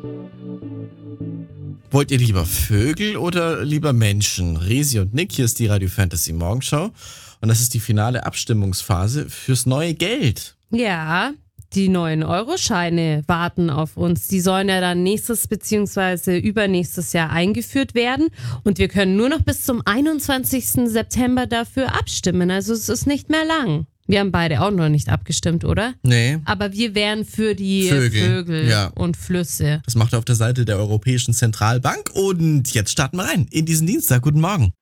Wollt ihr lieber Vögel oder lieber Menschen? Resi und Nick, hier ist die Radio Fantasy Morgenschau. Und das ist die finale Abstimmungsphase fürs neue Geld. Ja, die neuen Euroscheine warten auf uns. Die sollen ja dann nächstes bzw. übernächstes Jahr eingeführt werden. Und wir können nur noch bis zum 21. September dafür abstimmen. Also es ist nicht mehr lang. Wir haben beide auch noch nicht abgestimmt, oder? Nee. Aber wir wären für die Vögel, ja. Und Flüsse. Das macht ihr auf der Seite der Europäischen Zentralbank. Und jetzt starten wir rein in diesen Dienstag. Guten Morgen.